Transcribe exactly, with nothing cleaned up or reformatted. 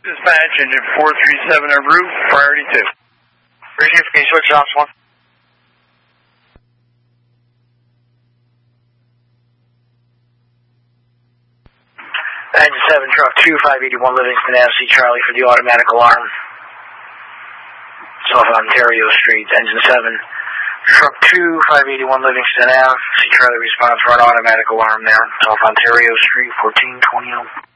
Dispatch, engine four three seven en route, priority two. Appreciate it. Can you switch to ops one? Engine seven, truck two, five eighty-one Livingston Avenue, Charlie for the automatic alarm. It's off Ontario Street. Engine seven, truck two, five eighty-one Livingston Avenue, see Charlie response, run automatic alarm there. It's off Ontario Street, fourteen twenty.